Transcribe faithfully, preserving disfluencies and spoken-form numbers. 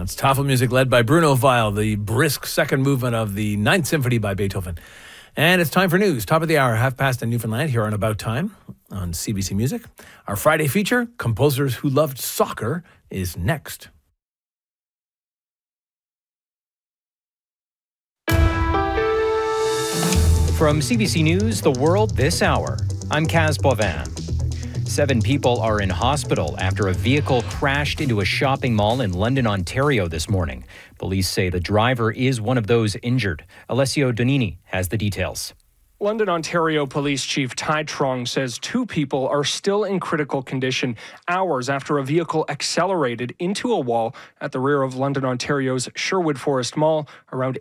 That's Tafel music led by Bruno Weil, the brisk second movement of the Ninth Symphony by Beethoven. And it's time for news. Top of the hour, half past in Newfoundland, here on About Time on C B C Music. Our Friday feature, Composers Who Loved Soccer, is next. From C B C News, The World This Hour, I'm Kaz Bovin. Seven people are in hospital after a vehicle crashed into a shopping mall in London, Ontario this morning. Police say the driver is one of those injured. Alessio Donini has the details. London, Ontario Police Chief Tai Trong says two people are still in critical condition hours after a vehicle accelerated into a wall at the rear of London, Ontario's Sherwood Forest Mall around